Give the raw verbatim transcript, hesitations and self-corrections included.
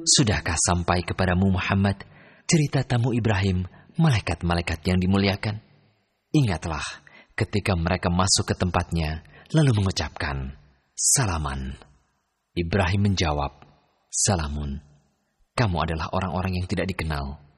Sudahkah sampai kepadamu Muhammad cerita tamu Ibrahim, malaikat-malaikat yang dimuliakan? Ingatlah ketika mereka masuk ke tempatnya, lalu mengucapkan, "Salaman." Ibrahim menjawab, "Salamun." Kamu adalah orang-orang yang tidak dikenal.